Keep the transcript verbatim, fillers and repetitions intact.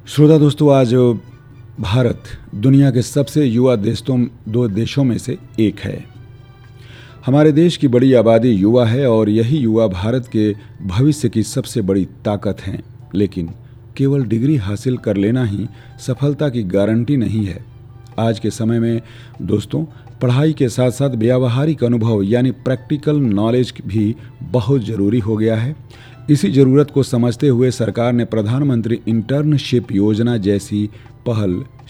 श्रोता दोस्तों, आज भारत दुनिया के सबसे युवा देशों दो देशों में से एक है। हमारे देश की बड़ी आबादी युवा है और यही युवा भारत के भविष्य की सबसे बड़ी ताकत हैं। लेकिन केवल डिग्री हासिल कर लेना ही सफलता की गारंटी नहीं है। आज के समय में दोस्तों, पढ़ाई के साथ साथ व्यावहारिक अनुभव यानी प्रैक्टिकल नॉलेज भी बहुत ज़रूरी हो गया है। इसी ज़रूरत को समझते हुए सरकार ने प्रधानमंत्री इंटर्नशिप योजना जैसी पहल